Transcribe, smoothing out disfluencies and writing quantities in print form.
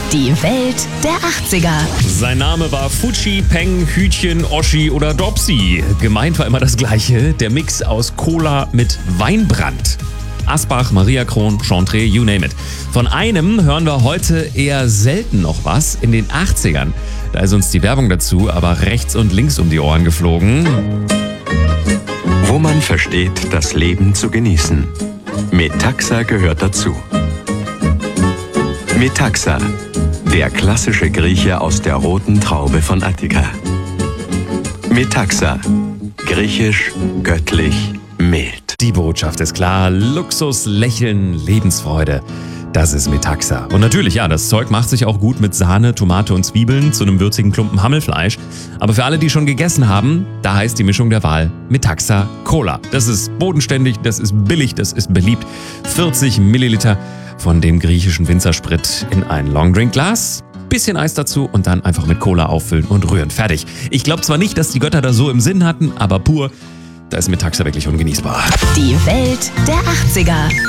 Die Welt der 80er. Sein Name war Fuji, Peng, Hütchen, Oschi oder Dopsy. Gemeint war immer das Gleiche, der Mix aus Cola mit Weinbrand. Asbach, Maria Kron, Chantre, you name it. Von einem hören wir heute eher selten noch was. In den 80ern, da ist uns die Werbung dazu aber rechts und links um die Ohren geflogen. Wo man versteht, das Leben zu genießen. Metaxa gehört dazu. Metaxa, der klassische Grieche aus der roten Traube von Attika. Metaxa, griechisch, göttlich, mild. Die Botschaft ist klar, Luxus, Lächeln, Lebensfreude. Das ist Metaxa. Und natürlich, ja, das Zeug macht sich auch gut mit Sahne, Tomate und Zwiebeln zu einem würzigen Klumpen Hammelfleisch. Aber für alle, die schon gegessen haben, da heißt die Mischung der Wahl Metaxa Cola. Das ist bodenständig, das ist billig, das ist beliebt. 40 Milliliter von dem griechischen Winzersprit in ein Longdrinkglas. Bisschen Eis dazu und dann einfach mit Cola auffüllen und rühren. Fertig. Ich glaube zwar nicht, dass die Götter das so im Sinn hatten, aber pur, da ist Metaxa wirklich ungenießbar. Die Welt der 80er.